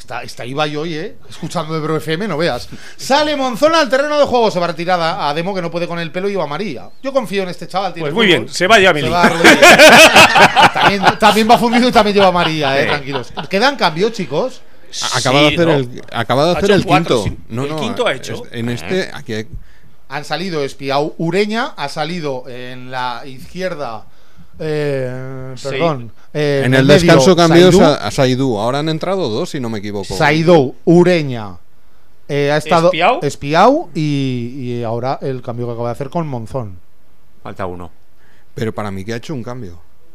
Está Ibai hoy, escuchando Ebro FM, no veas. Sale Monzón al terreno de juego, se va a retirar a Demo, que no puede con el pelo, y va María. Yo confío en este chaval. Pues muy bien, se vaya a Meli. También va fundido y también lleva María, tranquilos. ¿Quedan cambios, chicos? Acaba de hacer el quinto. El quinto ha hecho. Aquí han salido Espiau Ureña, ha salido en la izquierda. Perdón. En el descanso cambió a Saidú. Ahora han entrado dos, si no me equivoco. Saidú, Ureña. Ha estado Espiau. Espiau y ahora el cambio que acaba de hacer con Monzón. Falta uno. Pero para mí que ha hecho un cambio.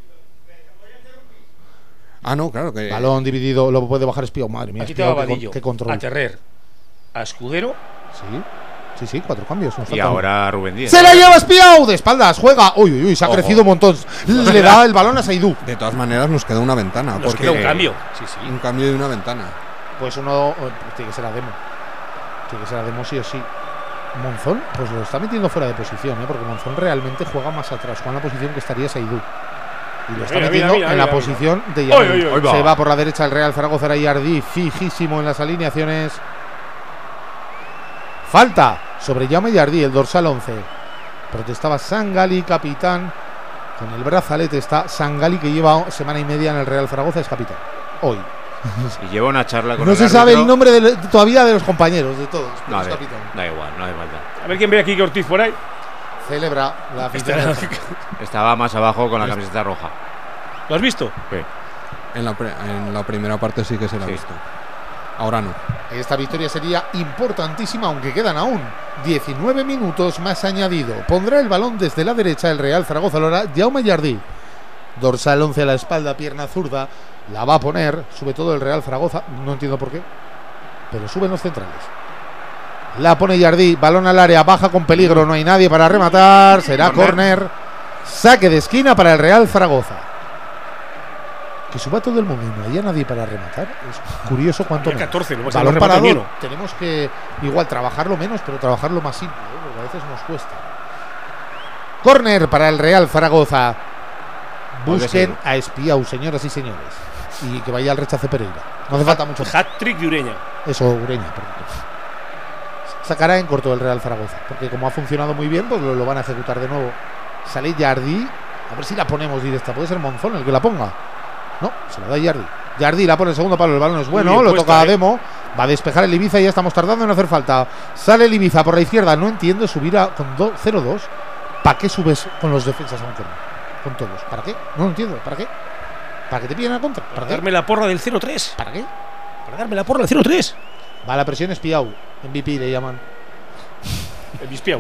No, claro que. Balón dividido, lo puede bajar Espiau. Madre mía, Aquí te va Espiau, Vadillo. qué control. A Terrer. A Escudero. Sí, 4 cambios. Y ahora Rubén Díaz. ¡Se la lleva Espiau! De espaldas, juega. Uy, se ha crecido un montón. Le da el balón a Saidú. De todas maneras, nos queda una ventana. Nos queda un cambio. Sí. Un cambio y una ventana. Pues uno. Tiene que ser a Demo. Sí o sí. Monzón, pues lo está metiendo fuera de posición, porque Monzón realmente juega más atrás. Juega en la posición que estaría Saidú. Y lo está metiendo en la posición de Yardi. Se va por la derecha el Real Zaragoza y Yardi, fijísimo en las alineaciones. Falta sobre Jaume Yardi, el dorsal 11. Protestaba Sangali, capitán. Con el brazalete está Sangali, que lleva semana y media en el Real Zaragoza, es capitán. Hoy. Y lleva una charla con no el se sabe árbitro. el nombre todavía de los compañeros, de todos. No, es capitán. da igual, no hace falta. A ver quién ve aquí que Ortiz por ahí. Celebra la afición. Estaba más abajo con la camiseta roja. ¿Lo has visto? Sí. En la primera parte sí que se la ha visto. Ahora no. Esta victoria sería importantísima, aunque quedan aún 19 minutos más añadido. Pondrá el balón desde la derecha el Real Zaragoza. Ahora Jaume Yardi. Dorsal 11 a la espalda, pierna zurda. La va a poner, sube todo el Real Zaragoza. No entiendo por qué, pero suben los centrales. La pone Yardi, balón al área, baja con peligro, no hay nadie para rematar. Será córner. Saque de esquina para el Real Zaragoza. Que suba todo el mundo y no haya nadie para rematar. Es curioso cuánto. 14, no balón parado. Tenemos que igual trabajarlo menos, pero trabajarlo más simple, porque a veces nos cuesta. Córner para el Real Zaragoza. Busquen a Espiau, señoras y señores. Y que vaya al rechace Pereira. No hace falta mucho. Hat-trick de Ureña. Eso, Ureña. Sacará en corto el Real Zaragoza, porque como ha funcionado muy bien, pues lo van a ejecutar de nuevo. Sale Yardi. A ver si la ponemos directa. Puede ser Monzón el que la ponga. No, se la da Yardi. Yardi la pone el segundo palo, el balón es bueno, lo toca a Demo. Va a despejar el Ibiza y ya estamos tardando en hacer falta. Sale el Ibiza por la izquierda. No entiendo subir con 0-2. ¿Para qué subes con los defensas a un corner? Con todos. ¿Para qué? No lo entiendo. ¿Para qué? ¿Para que te pillen a contra? ¿Para darme la porra del 0-3? ¿Para qué? Para darme la porra del 0-3. Va la presión Espiau. MVP le llaman. El Espiau.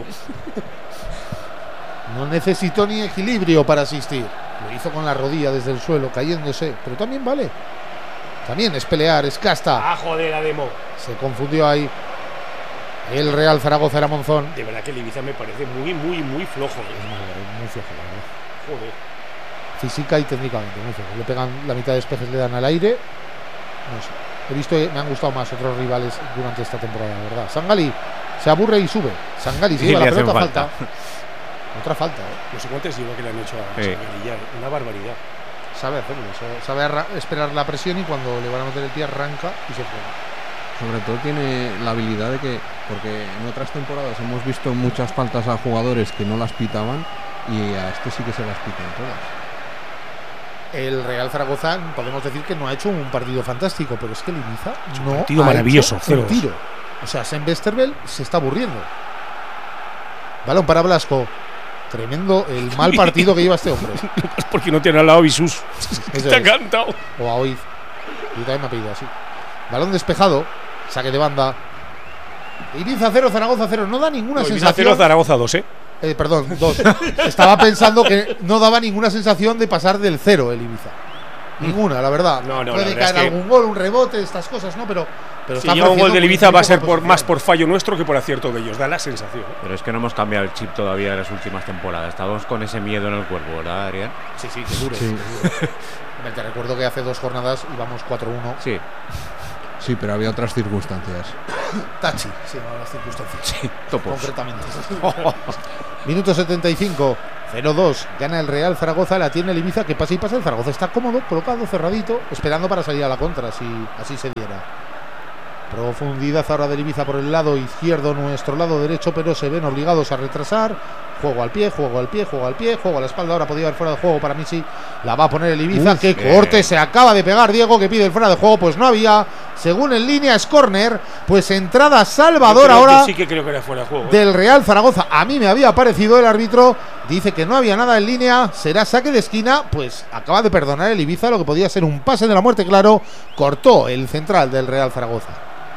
No necesitó ni equilibrio para asistir. Lo hizo con la rodilla desde el suelo, cayéndose. Pero también vale. También es pelear, es casta. Joder, la Demo. Se confundió ahí. El Real Zaragoza era Monzón. De verdad que el Ibiza me parece muy flojo. Muy flojo, la verdad. Joder. Física y técnicamente muy flojo. Le pegan la mitad de despejes, le dan al aire. No sé. He visto, me han gustado más otros rivales durante esta temporada, la verdad. Sangali se aburre y sube. Sangali se lleva la pelota, falta. Otra falta, No sé cuántas lleva que le han hecho a Sangali ya. Una barbaridad. Sabe hacerlo, sabe esperar la presión y cuando le van a meter el pie arranca y se juega. Sobre todo tiene la habilidad de que, porque en otras temporadas hemos visto muchas faltas a jugadores que no las pitaban y a este sí que se las pitan todas. El Real Zaragoza podemos decir que no ha hecho un partido fantástico, pero es que el Ibiza no un partido ha maravilloso, hecho un tiro. O sea, Sam Westerveld se está aburriendo. Balón para Blasco. Tremendo el mal partido que lleva este hombre. Es porque no tiene al lado Visus. Está encantado. O a Oiz. Yo también me ha pedido así. Balón despejado. Saque de banda. Ibiza 0, Zaragoza 0. No da ninguna sensación. Ibiza 0, Zaragoza 2, perdón, 2. Estaba pensando que no daba ninguna sensación de pasar del 0 el Ibiza. Ninguna, la verdad. Puede caer algún gol, un rebote, estas cosas, ¿no? Pero si llega un gol del Ibiza va a ser más por fallo nuestro que por acierto de ellos. Da la sensación. Pero es que no hemos cambiado el chip todavía de las últimas temporadas. Estamos con ese miedo en el cuerpo, ¿verdad, Adrián? Sí, seguro. Sí. Te recuerdo que hace 2 jornadas íbamos 4-1. Sí. Sí, pero había otras circunstancias. Tachi, sí, las circunstancias. Sí, topos. Concretamente. Minuto 75. 0-2. Gana el Real Zaragoza. La tiene el Ibiza, que pasa y pasa. El Zaragoza está cómodo, colocado, cerradito, esperando para salir a la contra, si así se diera. Profundidad ahora de Ibiza por el lado izquierdo, nuestro lado derecho, pero se ven obligados a retrasar. Juego al pie, juego al pie, juego al pie, juego a la espalda. Ahora podía haber fuera de juego para Misi. La va a poner el Ibiza. ¡Qué corte! Se acaba de pegar Diego, que pide el fuera de juego. Pues no había. Según en línea es córner. Pues entrada Salvador ahora. Sí que creo que era fuera de juego. Del Real Zaragoza. A mí me había parecido, el árbitro dice que no había nada en línea. Será saque de esquina. Pues acaba de perdonar el Ibiza lo que podía ser un pase de la muerte, claro. Cortó el central del Real Zaragoza.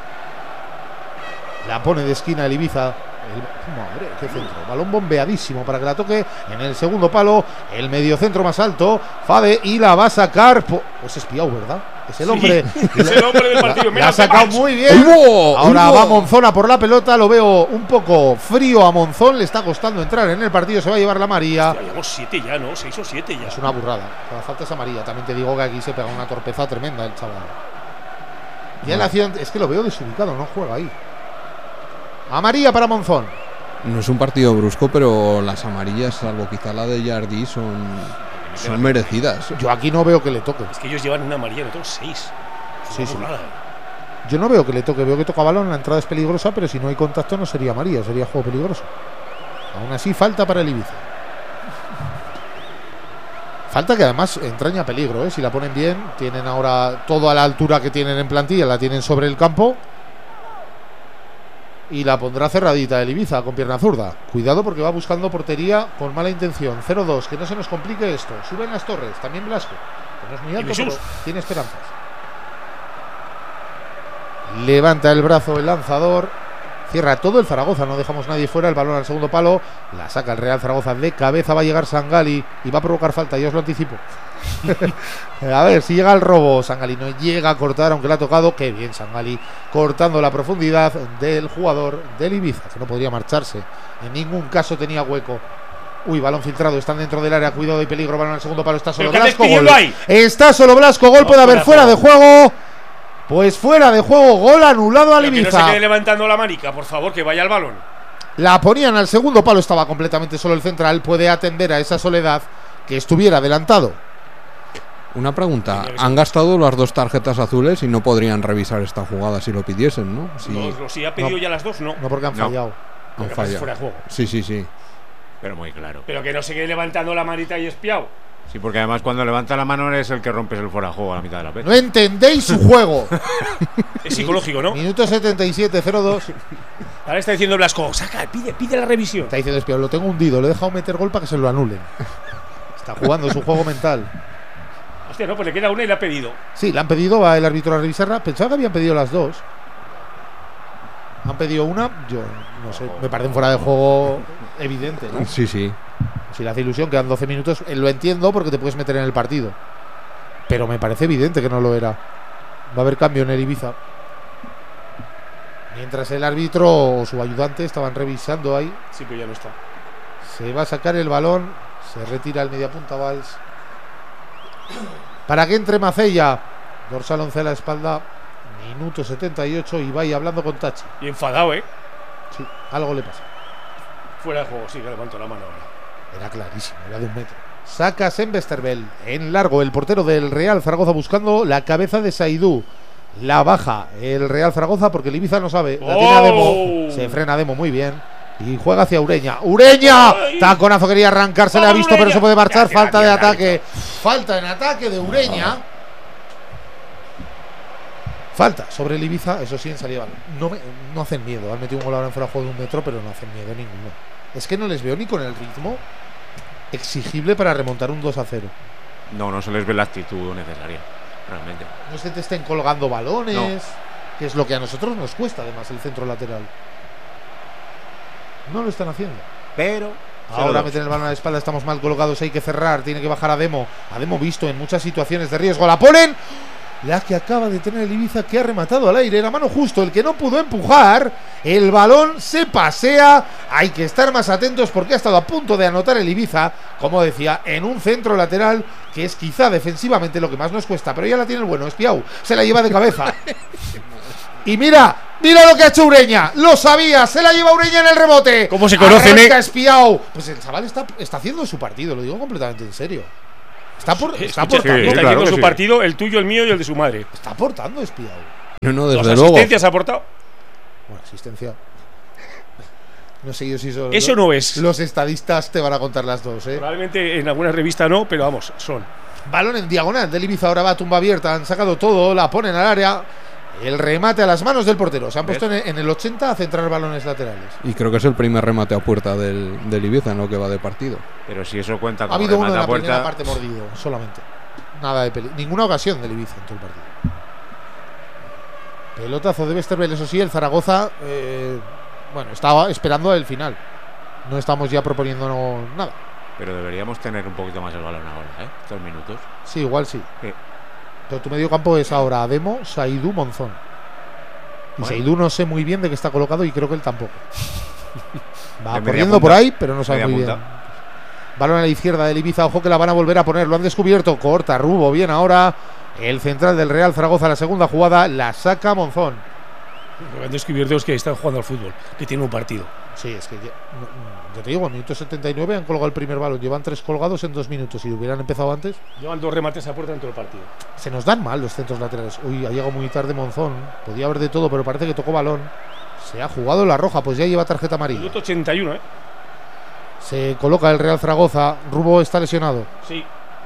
La pone de esquina el Ibiza. Madre, qué centro. Balón bombeadísimo para que la toque en el segundo palo. El mediocentro más alto. Fade y la va a sacar. Pues es Piau, ¿verdad? Es el hombre. Sí, es el hombre del partido. La ha sacado muy bien. Ahora va Monzón a por la pelota. Lo veo un poco frío a Monzón. Le está costando entrar en el partido. Se va a llevar la amarilla. Hostia, llevamos 7 ya, ¿no? 6 o 7 ya. Es una burrada. La falta es amarilla. También te digo que aquí se pega una torpeza tremenda el chaval. Ya en la acción. Es que lo veo desubicado. No juega ahí. Amarilla para Monzón. No es un partido brusco, pero las amarillas, salvo quizá la de Jardí, son merecidas. Yo aquí no veo que le toque. Es que ellos llevan una amarilla, nosotros 6. Sí. Yo no veo que le toque, veo que toca balón, la entrada es peligrosa, pero si no hay contacto no sería amarilla, sería juego peligroso. Aún así, falta para el Ibiza. Falta que además entraña peligro, ¿eh? Si la ponen bien, tienen ahora todo a la altura que tienen en plantilla, la tienen sobre el campo. Y la pondrá cerradita el Ibiza con pierna zurda. Cuidado porque va buscando portería con mala intención. 0-2, que no se nos complique esto. Suben las torres, también Blasco, que no es muy alto, pero tiene esperanzas. Levanta el brazo el lanzador. Cierra todo el Zaragoza, no dejamos nadie fuera. El balón al segundo palo. La saca el Real Zaragoza de cabeza. Va a llegar Sangali y va a provocar falta, yo os lo anticipo. A ver si llega el robo. Sangali no llega a cortar, aunque le ha tocado. Qué bien Sangali, cortando la profundidad del jugador del Ibiza, que no podría marcharse. En ningún caso tenía hueco. Uy, balón filtrado, están dentro del área. Cuidado y peligro, balón al segundo palo. Está solo Blasco, gol. Está solo Blasco, gol, puede haber fuera de juego. Pues fuera de juego, gol anulado al Ibiza. Que no se quede levantando la marica, por favor, que vaya al balón. La ponían al segundo palo, estaba completamente solo el central. Puede atender a esa soledad que estuviera adelantado. Una pregunta, han gastado las 2 tarjetas azules y no podrían revisar esta jugada si lo pidiesen, ¿no? Si ha pedido ya las 2, no. No, porque han fallado. Han fallado. Fuera de juego. Sí. Pero muy claro. Pero que no se quede levantando la manita y espiado. Sí, porque además cuando levanta la mano eres el que rompes el fuera de juego a la mitad de la pelota. No entendéis su juego. Es psicológico, ¿no? Minuto 77, 0-2. Ahora está diciendo Blasco, saca, pide la revisión. Está diciendo Espiao, lo tengo hundido, le he dejado meter gol para que se lo anulen. Está jugando su juego mental. Hostia, no, pues le queda una y la ha pedido. Sí, la han pedido, va el árbitro a revisarla. Pensaba que habían pedido las 2. Han pedido una, yo no sé, me parece un fuera de juego evidente, ¿no? Sí. Si le hace ilusión, quedan 12 minutos, lo entiendo porque te puedes meter en el partido. Pero me parece evidente que no lo era. Va a haber cambio en el Ibiza. Mientras el árbitro o su ayudante estaban revisando ahí. Sí, pero ya no está. Se va a sacar el balón, se retira el mediapunta Valls. Para que entre Macella. Dorsal 11 a la espalda. Minuto 78 y vaya hablando con Tachi. Y enfadado, ¿eh? Sí, algo le pasa. Fuera de juego, sí, que levanto la mano ahora. Era clarísimo, era de 1 metro. Saca Sembestervel en largo, el portero del Real Zaragoza buscando la cabeza de Saidú. La baja el Real Zaragoza porque el Ibiza no sabe. La tiene a Demo. Se frena a Demo muy bien. Y juega hacia Ureña. ¡Ureña! ¡Ay! Taconazo, quería arrancar, se le ha visto, pero se puede marchar. Falta de ataque. Falta en ataque de Ureña. Falta sobre el Ibiza, eso sí, en salida. No hacen miedo. Han metido un gol ahora en fuera de juego de 1 metro, pero no hacen miedo ninguno. Es que no les veo ni con el ritmo exigible para remontar un 2-0. No se les ve la actitud necesaria, realmente. No es que te estén colgando balones, que es lo que a nosotros nos cuesta, además, el centro lateral. No lo están haciendo. Pero ahora meten el balón a la espalda, estamos mal colocados, hay que cerrar, tiene que bajar a Demo. A Demo visto en muchas situaciones de riesgo. La ponen. La que acaba de tener el Ibiza, que ha rematado al aire, era mano justo, el que no pudo empujar. El balón se pasea. Hay que estar más atentos porque ha estado a punto de anotar el Ibiza, como decía, en un centro lateral que es quizá defensivamente lo que más nos cuesta. Pero ya la tiene el bueno, Espiau, se la lleva de cabeza. Y mira lo que ha hecho Ureña. Lo sabía, se la lleva Ureña en el rebote. ¿Cómo se conocen? Espiau. Pues el chaval está haciendo su partido, lo digo completamente en serio. Está aportando. Está haciendo su partido, el tuyo, el mío y el de su madre. Está aportando Espiau. No, ¿Dos desde luego. asistencias ha aportado? Bueno, asistencia. No sé yo si son. Eso no es. Los estadistas te van a contar las dos, ¿eh? Probablemente en alguna revista no, pero vamos, son. Balón en diagonal del Ibiza, ahora va a tumba abierta. Han sacado todo, la ponen al área. El remate a las manos del portero. Se han puesto en el 80 a centrar balones laterales. Y creo que es el primer remate a puerta del Ibiza en lo que va de partido. Pero si eso cuenta Ha como habido uno remate en a la puerta, primera parte mordido, solamente. Nada de ninguna ocasión del Ibiza en todo el partido. Pelotazo de Westerveld, eso sí, el Zaragoza bueno, estaba esperando el final. No estamos ya proponiendo nada. pero deberíamos tener un poquito más el balón ahora, estos minutos. Sí, igual sí. Sí. Pero tu medio campo es ahora Ademo, Saidú, Monzón. Y Bueno. Saidú no sé muy bien de qué está colocado y creo que él tampoco. Va De media corriendo punta. por ahí, pero no sabe Media muy punta. bien. Balón a la izquierda del Ibiza, ojo que la van a volver a poner, lo han descubierto, corta Rubo, bien ahora. El central del Real Zaragoza, la segunda jugada, la saca Monzón. Lo que han descubierto es que están jugando al fútbol, que tienen un partido. Sí, es que ya te digo, minuto 79 han colgado el primer balón, llevan 3 colgados en 2 minutos. Si hubieran empezado antes, Llevan 2 remates a puerta en todo el partido. se nos dan mal los centros laterales. Uy, ha llegado muy tarde Monzón, podía haber de todo, pero parece que tocó balón. Se ha jugado la roja, pues ya lleva tarjeta amarilla. Minuto 81, ¿eh? Se coloca el Real Zaragoza, Rubo está lesionado. Sí.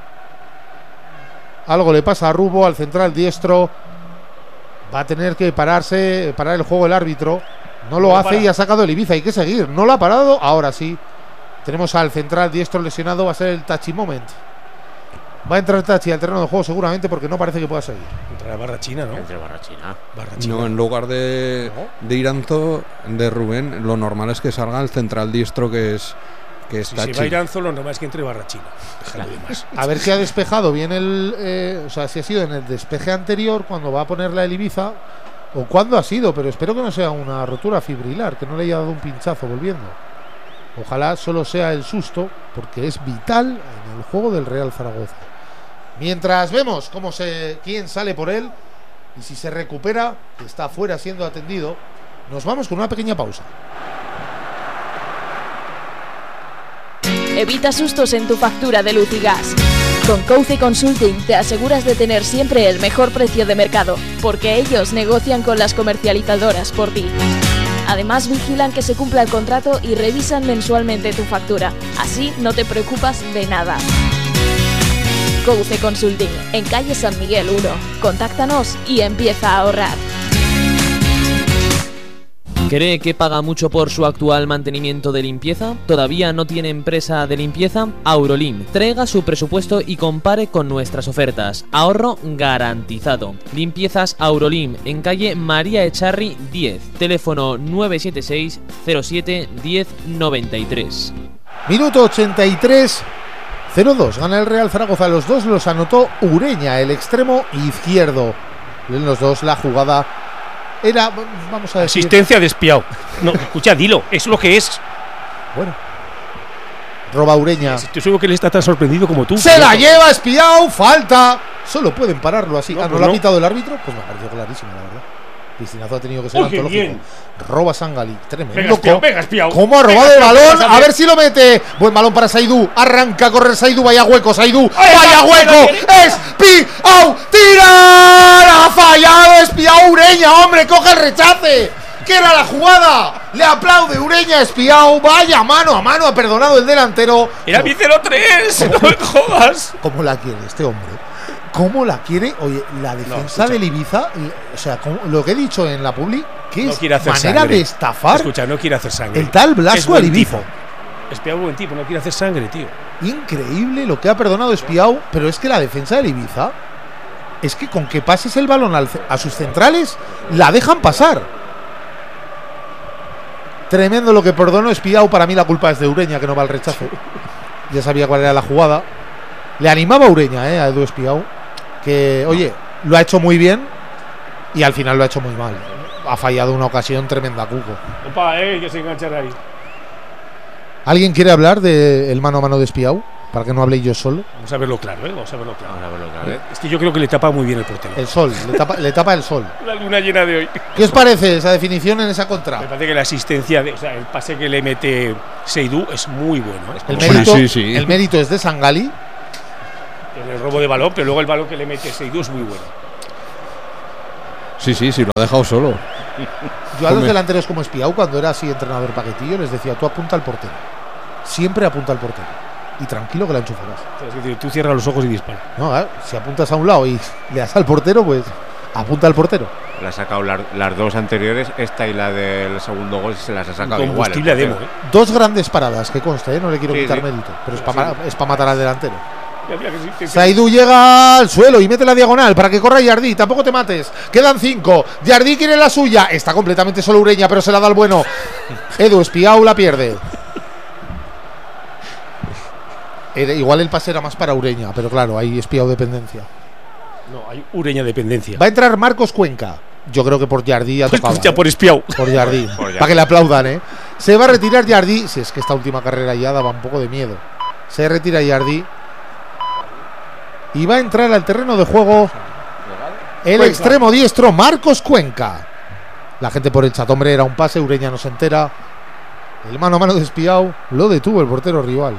Algo le pasa a Rubo, al central diestro. Va a tener que parar el juego el árbitro. No lo hace y ha sacado el Ibiza. Hay que seguir. No lo ha parado. Ahora sí. Tenemos al central diestro lesionado. Va a ser el Tachi Moment. Va a entrar Tachi al terreno de juego seguramente porque no parece que pueda seguir. Contra la barra china, ¿no? Entre Barrachina. Barra china. No, en lugar de Iranzo, de Rubén, lo normal es que salga el central diestro que es Si se va Iranzo, lo normal es que entre barra china. Déjalo de más. A ver si ha despejado bien o sea, si ha sido en el despeje anterior cuando va a ponerla el Ibiza o cuándo ha sido, pero espero que no sea una rotura fibrilar, que no le haya dado un pinchazo volviendo. Ojalá solo sea el susto, porque es vital en el juego del Real Zaragoza. Mientras vemos quién sale por él y si se recupera, que está fuera siendo atendido, nos vamos con una pequeña pausa. Evita sustos en tu factura de luz y gas. Con Couce Consulting te aseguras de tener siempre el mejor precio de mercado, porque ellos negocian con las comercializadoras por ti. Además vigilan que se cumpla el contrato y revisan mensualmente tu factura. Así no te preocupas de nada. Couce Consulting, en calle San Miguel 1. Contáctanos y empieza a ahorrar. ¿Cree que paga mucho por su actual mantenimiento de limpieza? ¿Todavía no tiene empresa de limpieza? Aurolim. Traiga su presupuesto y compare con nuestras ofertas. Ahorro garantizado. Limpiezas Aurolim en calle María Echarri 10. Teléfono 976 07 10 93. Minuto 83. 0-2. Gana el Real Zaragoza. Los dos los anotó Ureña, el extremo izquierdo. En los dos la jugada era, vamos a decir, asistencia de Espiao. No, escucha, dilo, es lo que es. bueno. Roba Ureña. Estoy seguro que él está tan sorprendido como tú. Se la lleva Espiao, falta. Solo pueden pararlo así. No, ¿No pues lo ha no. pitado el árbitro? Pues me ha parecido clarísimo, la verdad. Piscinazo ha tenido que ser ¡Uy, qué antológico. bien! Roba Sangali, tremendo. Venga, Espiao, venga, Espiao. ¿Cómo ha robado el balón? A ver si lo mete. Buen balón para Saidú. Arranca a correr Saidú. Vaya hueco, Saidú. ¡Ay, Vaya va, hueco. Espiao. ¡Tira! Ha fallado Espiao. Ureña, hombre, coge el rechace. ¿Qué era la jugada? Le aplaude Ureña a Espiao. Vaya mano a mano. Ha perdonado el delantero. Era mi 0-3. No me jodas. ¿Cómo la quiere este hombre? ¿Cómo la quiere? Oye, la defensa del Ibiza, o sea, lo que he dicho en la publi, que No es quiere hacer manera sangre. de estafar Escucha, no quiere hacer sangre. el tal Es Blasco buen al Ibiza. tipo. Espiao es buen tipo, no quiere hacer sangre, tío. Increíble lo que ha perdonado Espiao, pero es que la defensa del Ibiza, es que con que pases el balón a sus centrales, la dejan pasar. Tremendo lo que perdonó Espiao. Para mí la culpa es de Ureña, que no va al rechazo. Ya sabía cuál era la jugada. Le animaba a Ureña, a Edu Espiao, que, oye, lo ha hecho muy bien y al final lo ha hecho muy mal. Ha fallado una ocasión tremenda, Cuco. Opa, que se enganchan ahí. ¿Alguien quiere hablar del mano a mano de Espiao? Para que no hable yo solo. Vamos a verlo claro, Vamos a verlo claro. Ahora verlo otra vez. Es que yo creo que le tapa muy bien el portero. El sol, le tapa el sol. La luna llena de hoy. ¿Qué os parece esa definición en esa contra? Me parece que la asistencia, o sea, el pase que le mete Seydou es muy bueno. El Sí, mérito, sí. el mérito es de Sangali. En el robo de balón, pero luego el balón que le mete Seydou es muy bueno. Sí, lo ha dejado solo. Yo a los delanteros como Espiau, cuando era así entrenador Paquetillo, les decía, tú apunta al portero. Siempre apunta al portero. Y tranquilo que la enchufarás. Es decir, tú cierras los ojos y dispara. No, si apuntas a un lado y le das al portero, pues apunta al portero. Le ha sacado las dos anteriores, esta y la del segundo gol se las ha sacado igual. Combustible a demo, Dos grandes paradas, que conste, no le quiero quitar sí. mérito, pero es para matar al delantero. Sí. Saidu llega al suelo y mete la diagonal para que corra Yardi. Tampoco te mates. Quedan 5. Yardi quiere la suya. Está completamente solo Ureña, pero se la da al bueno. Edu Espiau la pierde. Igual el pase era más para Ureña, pero claro, hay Espiau dependencia. No, hay Ureña dependencia. Va a entrar Marcos Cuenca. Yo creo que por Yardi ya tocaba. Escucha, por Espiau. Por Yardi. Para que le aplaudan, Se va a retirar Yardi. Si es que esta última carrera ya daba un poco de miedo. Se retira Yardi. Y va a entrar al terreno de juego el Cuenca. Extremo diestro Marcos Cuenca. La gente por el chat, hombre, era un pase, Ureña no se entera. El mano a mano de Espiau lo detuvo el portero rival.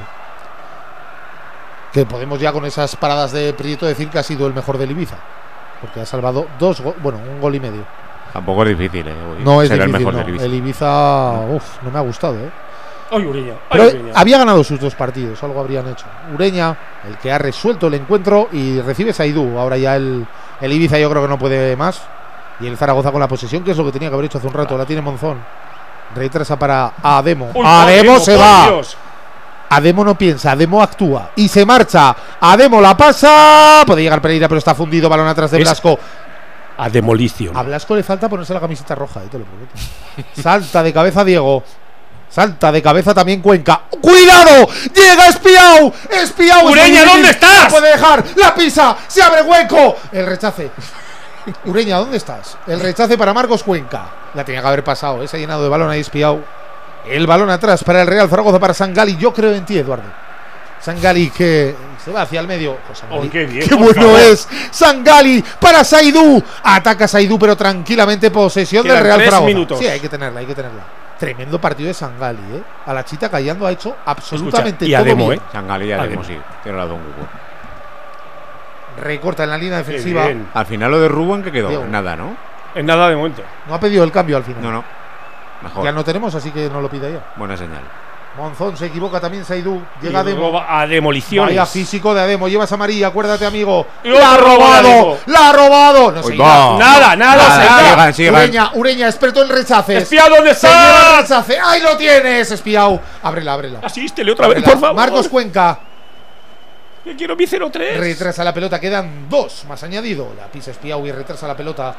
Que podemos ya con esas paradas de Prieto decir que ha sido el mejor del Ibiza. Porque ha salvado un gol y medio. Tampoco es difícil, No es será difícil, el mejor no. del Ibiza. El Ibiza, no me ha gustado, Ay, Ureña. Pero había ganado sus dos partidos, algo habrían hecho. Ureña, el que ha resuelto el encuentro y recibe Saidu. Ahora ya el Ibiza yo creo que no puede más. Y el Zaragoza con la posesión, que es lo que tenía que haber hecho hace un rato. La tiene Monzón. Retrasa para Ademo. Ademo se va. Dios. Ademo no piensa, Ademo actúa y se marcha. Ademo la pasa. Puede llegar Pereira, pero está fundido. Balón atrás de Blasco. A demolición. A Blasco le falta ponerse la camiseta roja, te lo prometo. Salta de cabeza Diego. Salta de cabeza también Cuenca. ¡Cuidado! ¡Llega Espiau! ¡Espiau! Ureña, ¿dónde estás? No puede dejar. ¡La pisa! ¡Se abre hueco! El rechace. Ureña, ¿dónde estás? El rechace para Marcos Cuenca. La tenía que haber pasado. Se ha llenado de balón ahí Espiau. El balón atrás para el Real Zaragoza, para Sangali. Yo creo en ti, Eduardo. Sangali que se va hacia el medio. Pues Sangali, qué bien, qué bueno favor. Es Sangali para Saidu. Ataca Saidu, pero tranquilamente posesión Quedan del Real 3 Zaragoza. minutos. Sí, hay que tenerla. Tremendo partido de Sangali, A la chita callando ha hecho absolutamente Escucha, y todo Ademo, bien. Sangali y Ademo, sí. Tiene la don Hugo. Recorta en la línea defensiva. Al final lo de Rubén, ¿qué quedó? Diego. Nada, ¿no? En nada de momento. No ha pedido el cambio al final. No. Mejor. Ya no tenemos, así que no lo pida ya. Buena señal. Monzón se equivoca también Saidu. Y Llega Ademo. luego va a demolición. Vaya físico de Ademo. Llevas a María, acuérdate, amigo. Y ¡La ha otro gol de robado! Ademo. ¡La ha robado! No se Uy, irá. va. Nada. Sigan. Ureña, experto en rechaces. Espiau, ¿dónde Se lleva el estás? rechace. ¡Ahí lo tienes, Espiau! Ábrela. Asístele otra vez, Ábrela. por favor. Marcos Cuenca Que quiero mi 0-3. retrasa la pelota. Quedan 2 más añadido. La pisa Espiau y retrasa la pelota.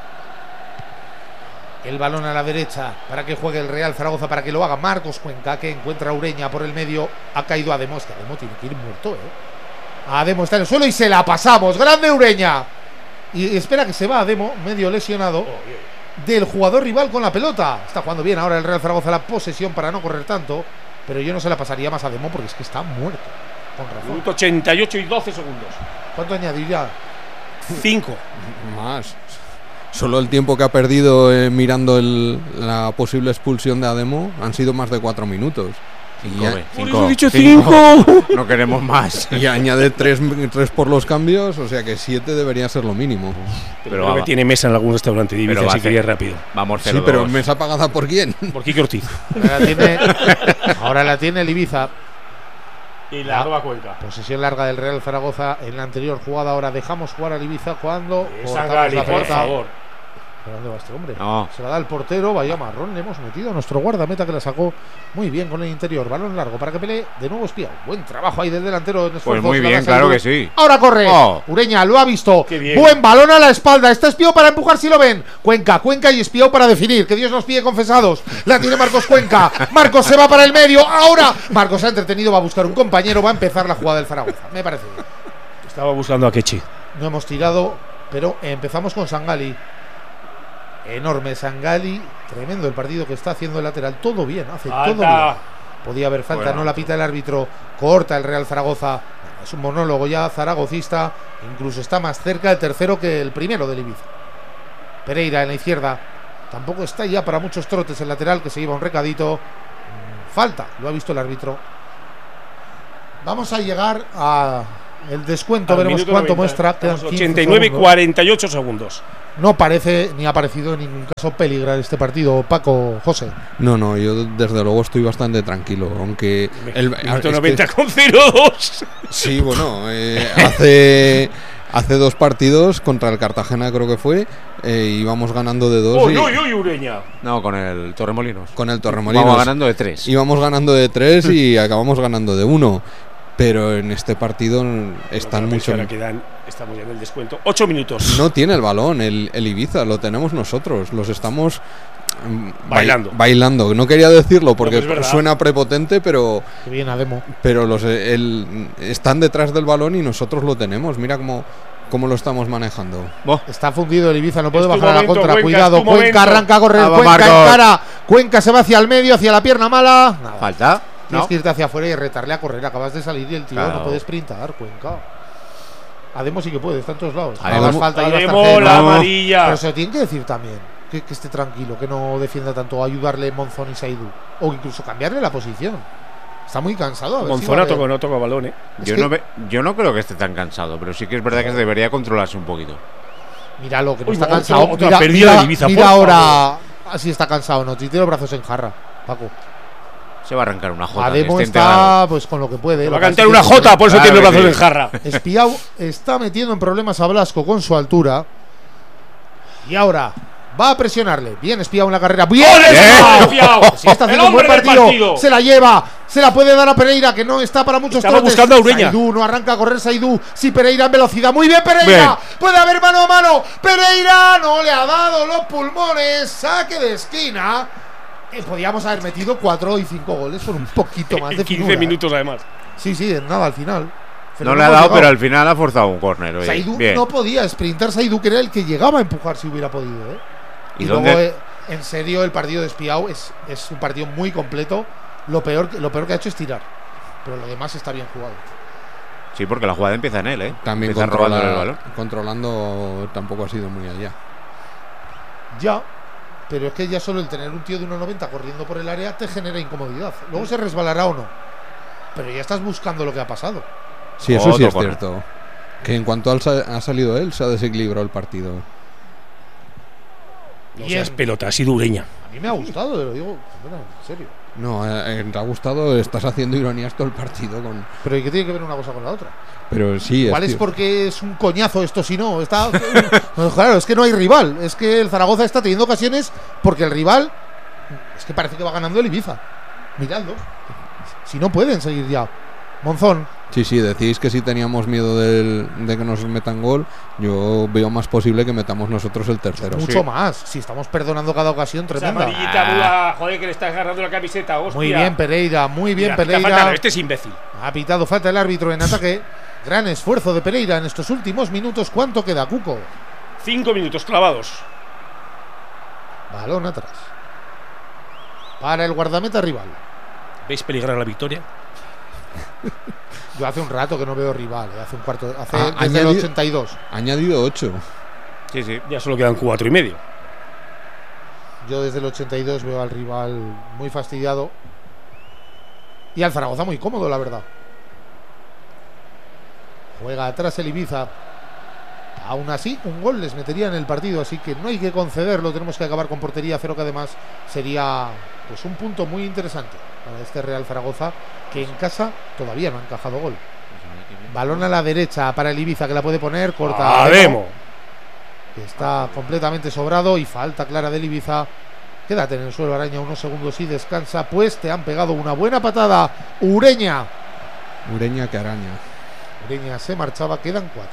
El balón a la derecha para que juegue el Real Zaragoza, para que lo haga Marcos Cuenca, que encuentra a Ureña por el medio. Ha caído Ademo. Es que Ademo tiene que ir muerto, Ademo está en el suelo y se la pasamos. Grande Ureña. Y espera que se va Ademo, medio lesionado, del jugador rival con la pelota. Está jugando bien ahora el Real Zaragoza la posesión para no correr tanto. Pero yo no se la pasaría más a Ademo porque es que está muerto. Con razón. Minuto 88 y 12 segundos. ¿Cuánto añadir ya? 5. Más. Solo el tiempo que ha perdido mirando la posible expulsión de Ademo han sido más de 4 minutos. Por eso he dicho 5. No queremos más. Y añade 3 por los cambios, o sea que 7 debería ser lo mínimo. Pero creo que tiene mesa en algún restaurante de Ibiza, Pero va así a que hacer- es rápido. Vamos, 0-2. Sí, pero ¿mesa pagada por quién? Por Quique Ortiz. Ahora la tiene el Ibiza. Y la roba Cuenca. Posesión larga del Real Zaragoza en la anterior jugada. Ahora dejamos jugar al Ibiza cuando cortamos Sangali, la por pelota. favor. ¿Pero dónde va este hombre? No. Se la da el portero. Vaya marrón le hemos metido a nuestro guardameta, que la sacó muy bien con el interior. Balón largo para que pelee de nuevo Espiau. Buen trabajo ahí del delantero. En esfuerzos, muy la bien, da claro Saidu. que sí. Ahora corre. Oh. Ureña lo ha visto. Qué bien. Buen balón a la espalda. Está Espiau para empujar si lo ven. Cuenca y Espiau para definir. Que Dios nos pide confesados. La tiene Marcos Cuenca. Marcos se va para el medio. Ahora Marcos se ha entretenido. Va a buscar un compañero. Va a empezar la jugada del Zaragoza. Me parece bien. Estaba buscando a Kechi. No hemos tirado, pero empezamos con Sangali. Enorme Sangali. Tremendo el partido que está haciendo el lateral. Todo bien, hace todo bien. Podía haber falta, Bueno, no la pita el árbitro. Corta el Real Zaragoza. Es un monólogo ya zaragocista. Incluso está más cerca el tercero que el primero del Ibiza. Pereira en la izquierda. Tampoco está ya para muchos trotes el lateral, que se lleva un recadito. Falta, lo ha visto el árbitro. Vamos a llegar a El descuento, Al veremos minuto cuánto 90. muestra. Quedan Estamos 15 89 y segundos. 48 segundos. No parece ni ha parecido en ningún caso peligrar este partido, Paco, José. No, yo desde luego estoy bastante tranquilo, aunque Minuto 90 con 0-2. sí, bueno, hace 2 partidos contra el Cartagena creo que fue, íbamos ganando de 2 Uy, Ureña. No, con el Torremolinos. con el Torremolinos. Vamos ganando de 3. Íbamos ganando de 3 y acabamos ganando de 1. Pero en este partido están mucho. Estamos ya en el descuento. 8 minutos. No tiene el balón el Ibiza, lo tenemos nosotros. Los estamos bailando. No quería decirlo porque No, suena prepotente, pero Que bien, Ademo. están detrás del balón y nosotros lo tenemos. Mira cómo lo estamos manejando. Está fundido el Ibiza, no puede Es tu bajar a la momento, contra. Cuenca, Cuidado, es tu Cuenca momento. arranca a correr. Vamos, Cuenca Marcos. encara. Cuenca se va hacia el medio, hacia la pierna mala. Nada. ¿Falta? Tienes No. que irte hacia afuera y retarle a correr. Acabas de salir y el tío Claro. no puede sprintar, Cuenca. Ademo sí que puede, está en todos lados. Ademo- No hagas falta, no hagas Ademo, tarjeta. la amarilla. Pero se lo tienen que decir también. Que esté tranquilo, que no defienda tanto. Ayudarle Monzón y Saidu. O incluso cambiarle la posición. Está muy cansado. A ver si Monzón va a ver. no toca balón, Yo no creo que esté tan cansado, pero sí que es verdad que debería controlarse un poquito. Míralo, que no Uy, está otra- cansado. otra Mira, pérdida mira, de Ibiza, mira por ahora si está cansado o no. Si tiene los brazos en jarra, Paco. Se va a arrancar una J. Ademo que esté está integrado. pues con lo que puede. Va Lo a que cantar pasa una es que J, por eso Claro tiene los que brazos sí. en jarra. Espiau está metiendo en problemas a Blasco con su altura. Y ahora va a presionarle. Bien Espiau en la carrera. ¡Bien! Espiau! Si está haciendo un buen partido. Se la lleva. Se la puede dar a Pereira, que no está para muchos Estaba trotes. buscando a Ureña. Saidú no arranca a correr Saidú. Sí, Pereira en velocidad. Muy bien, Pereira. Bien. Puede haber mano a mano. Pereira no le ha dado los pulmones. Saque de esquina. Podíamos haber metido 4 y 5 goles con un poquito más de En 15 finura. minutos además. Sí, en nada al final. Pero No le ha hemos dado, llegado. pero al final ha forzado un córner. oye. Saidú Bien. no podía sprintar. Saidú, que era el que llegaba a empujar si hubiera podido. ¿Y Y dónde- luego, en serio, el partido de Espiau es un partido muy completo. Lo peor que ha hecho es tirar. Pero lo demás está bien jugado. Sí, porque la jugada empieza en él, ¿eh? También Empieza robándole el balón. controlando tampoco ha sido muy allá. Ya. Pero es que ya solo el tener un tío de 1,90 corriendo por el área te genera incomodidad. Luego se resbalará o no. Pero ya estás buscando lo que ha pasado. Sí, eso sí Otro es corner. cierto. Que en cuanto ha salido él, se ha desequilibrado el partido. No seas pelota, ha sido Ureña. A mí me ha gustado, te lo digo. Bueno, en serio. No, te ha gustado, estás haciendo ironías todo el partido con. Pero ¿y qué tiene que ver una cosa con la otra? Pero sí, Igual es tío. porque es un coñazo esto, si no. Está, no, claro, es que no hay rival. Es que el Zaragoza está teniendo ocasiones porque el rival. Es que parece que va ganando el Ibiza. Miradlo. Si no pueden seguir ya. Monzón. Sí, decís que si teníamos miedo de que nos metan gol, yo veo más posible que metamos nosotros el tercero. Mucho más. Si estamos perdonando cada ocasión, Esa tremenda. amarillita dura, joder, que le estás agarrando la camiseta, hostia. Muy bien, Pereira. Muy bien, Mira, quita Pereira. falta, este es imbécil. Ha pitado falta el árbitro en ataque. Gran esfuerzo de Pereira en estos últimos minutos. ¿Cuánto queda, Cuco? 5 minutos clavados. Balón atrás. Para el guardameta rival. ¿Veis peligrar la victoria? Yo hace un rato que no veo rival. Hace un cuarto. Hace Ah, desde el añadido- 82. Añadido 8. Sí. Ya solo quedan 4 y medio. Yo desde el 82 veo al rival muy fastidiado. Y al Zaragoza muy cómodo, la verdad. Juega atrás el Ibiza. Aún así, un gol les metería en el partido, así que no hay que concederlo. Tenemos que acabar con portería cero, que además sería pues un punto muy interesante para este Real Zaragoza, que en casa todavía no ha encajado gol. Balón a la derecha para el Ibiza, que la puede poner, corta Ademo. que está completamente sobrado, y falta clara del Ibiza. Quédate en el suelo, Araña, unos segundos y descansa, pues te han pegado una buena patada. Ureña Que araña. Ureña se marchaba, quedan 4.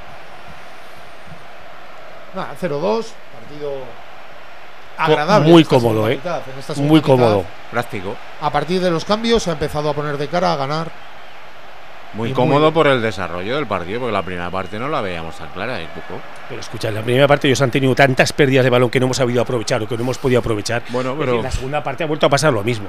Nada, 0-2, partido agradable. Muy en esta cómodo, segunda mitad, en esta segunda Muy mitad. cómodo. Práctico. A partir de los cambios se ha empezado a poner de cara a ganar. Muy Y cómodo muy- por el desarrollo del partido, porque la primera parte no la veíamos tan clara. Pero escucha, en la primera parte ellos han tenido tantas pérdidas de balón que no hemos sabido aprovechar o que no hemos podido aprovechar. Bueno, Es pero- decir, en la segunda parte ha vuelto a pasar lo mismo.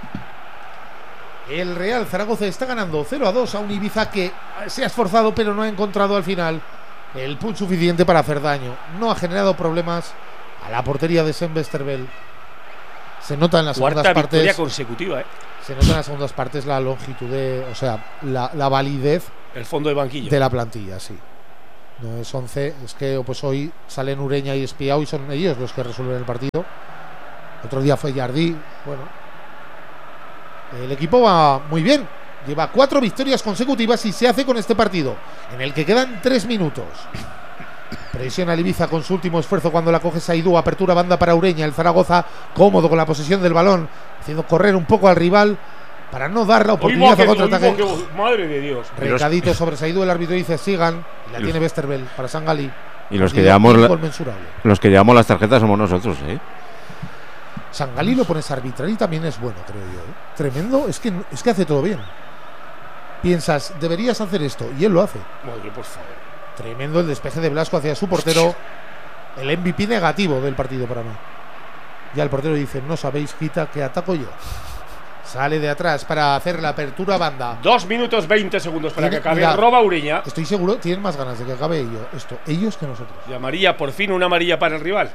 El Real Zaragoza está ganando 0-2 a un Ibiza que se ha esforzado, pero no ha encontrado al final el punch suficiente para hacer daño. No ha generado problemas a la portería de Sven Westerveld. Se nota en las Cuarta segundas victoria partes. consecutiva, Se nota en las segundas partes la longitud de, o sea, la validez El fondo de banquillo. de la plantilla, sí. No es 11, es que pues hoy salen Ureña y Espiau y son ellos los que resuelven el partido. Otro día fue Jardí. Bueno, el equipo va muy bien. Lleva 4 victorias consecutivas y se hace con este partido, en el que quedan 3 minutos. Presiona el Ibiza con su último esfuerzo cuando la coge Saidú. Apertura banda para Ureña. El Zaragoza cómodo con la posesión del balón, haciendo correr un poco al rival para no dar la oportunidad a contraataque. Madre de Dios. Recadito sobre Saidú. El árbitro dice sigan. Y la tiene Westerveld para Sangalí. Y los que llevamos inconmensurable. los que llevamos las tarjetas somos nosotros, ¿eh? Sangalí lo pones a arbitrar y también es bueno, creo yo, ¿eh? Tremendo. Es que hace todo bien. Piensas, deberías hacer esto, y él lo hace. Madre, por favor. Tremendo el despeje de Blasco hacia su portero. El MVP negativo del partido para mí. Ya el portero dice, no sabéis, quita, que ataco yo. Sale de atrás para hacer la apertura banda. 2 minutos 20 segundos para que acabe. Mira, Roba Ureña. Estoy seguro, tienen más ganas de que acabe ellos que nosotros. Y amarilla, por fin una amarilla para el rival.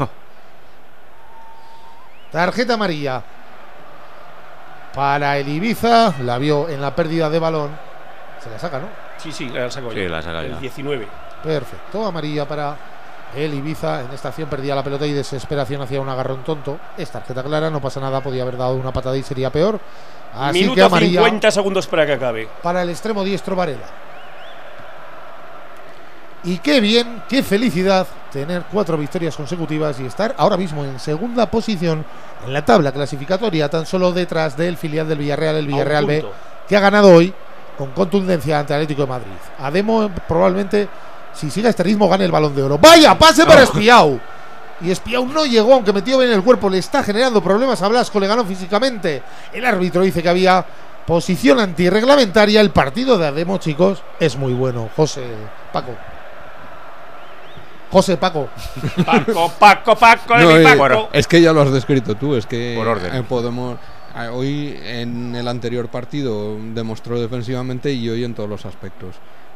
Tarjeta amarilla para el Ibiza. La vio en la pérdida de balón. Se la saca, ¿no? Sí, la sacó Sí, ya. la saca ya. El 19. Perfecto, amarilla para el Ibiza. En esta acción perdía la pelota y desesperación hacia un agarrón tonto. Es tarjeta clara, no pasa nada, podía haber dado una patada y sería peor. Así Minuto que amarilla 50 segundos para que acabe. para el extremo diestro Varela. Y qué bien, qué felicidad tener 4 victorias consecutivas y estar ahora mismo en segunda posición en la tabla clasificatoria, tan solo detrás del filial del Villarreal, el Villarreal B, que ha ganado hoy con contundencia ante Atlético de Madrid. Ademo probablemente, si sigue este ritmo, gane el Balón de Oro. ¡Vaya! ¡Pase para Espiau! Y Espiau no llegó, aunque metió bien el cuerpo. Le está generando problemas a Blasco, le ganó físicamente. El árbitro dice que había posición antirreglamentaria. El partido de Ademo, chicos, es muy bueno. Paco. Paco, No, de mi Paco. es que ya lo has descrito tú, es que Por orden. podemos. Hoy en el anterior partido demostró defensivamente y hoy en todos los aspectos.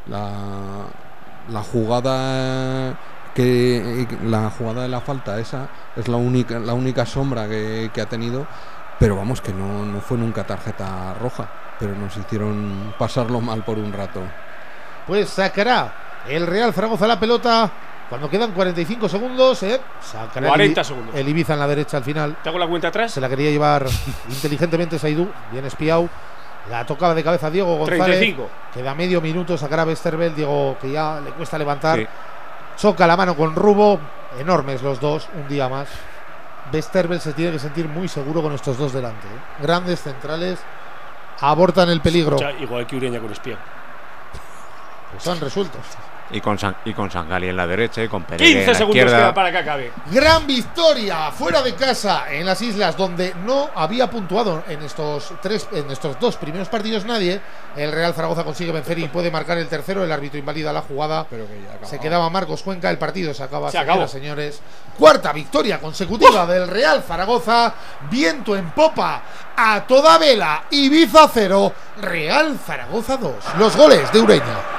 La jugada de la falta, esa es la única sombra que ha tenido, pero vamos, que no fue nunca tarjeta roja, pero nos hicieron pasarlo mal por un rato. Pues sacará el Real Zaragoza la pelota cuando quedan 45 segundos. Sacará 40 segundos. El Ibiza en la derecha al final. ¿Te hago la cuenta atrás? Se la quería llevar inteligentemente Saidú. Bien espiado. La tocaba de cabeza Diego González. 35. Queda medio minuto. Sacará Westerveld. Diego, que ya le cuesta levantar. Sí. Choca la mano con Rubo. Enormes los dos. Un día más. Westerveld se tiene que sentir muy seguro con estos dos delante. Grandes centrales. Abortan el peligro. O sea, igual que Ureña con Espiau. Pues son resueltos. Y con Sangalí en la derecha y con Pérez 15 en la segundos izquierda. queda para que acabe. Gran victoria fuera de casa en las Islas, donde no había puntuado en estos 2 primeros partidos nadie. El Real Zaragoza consigue vencer y puede marcar el tercero. El árbitro invalida la jugada. Pero que ya Se quedaba Marcos Cuenca. El partido se acaba, Se acabó. señores. 4ª victoria consecutiva del Real Zaragoza. Viento en popa a toda vela. Ibiza 0, Real Zaragoza 2. Los goles de Ureña.